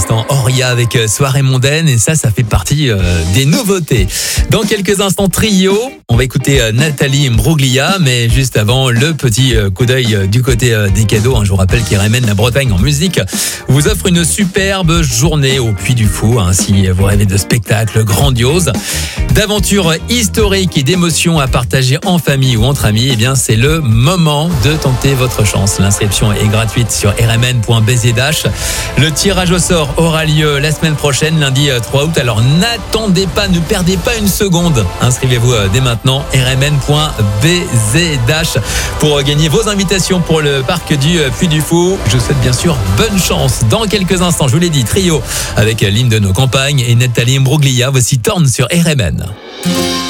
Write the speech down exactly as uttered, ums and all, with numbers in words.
l'instant, Oria avec Soirée mondaine. Et ça, ça fait partie euh, des nouveautés. Dans quelques instants, Trio. On va écouter euh, Nathalie Imbruglia. Mais juste avant, le petit euh, coup d'œil euh, du côté euh, des cadeaux. Hein, je vous rappelle qu'Iremen, la Bretagne en musique, vous offre une superbe journée au Puy du Fou. Hein, si vous rêvez de spectacles grandioses, d'aventures historiques et d'émotions à partager en famille ou entre amis, eh bien, c'est le moment de tenter votre chance. L'inscription est gratuite sur r m n point b z h. Le tirage au sort aura lieu la semaine prochaine, lundi trois août. Alors n'attendez pas, ne perdez pas une seconde. Inscrivez-vous dès maintenant, r m n point b z h, pour gagner vos invitations pour le parc du Puy du Fou. Je vous souhaite bien sûr bonne chance. Dans quelques instants, je vous l'ai dit, Trio avec l'hymne de nos campagnes et Nathalie Imbruglia. Voici Torn sur R M N.